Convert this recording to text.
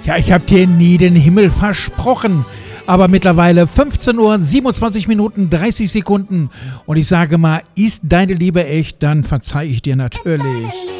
Ja, ich habe dir nie den Himmel versprochen. Aber mittlerweile 15 Uhr, 27 Minuten, 30 Sekunden. Und ich sage mal, ist deine Liebe echt, dann verzeih ich dir natürlich.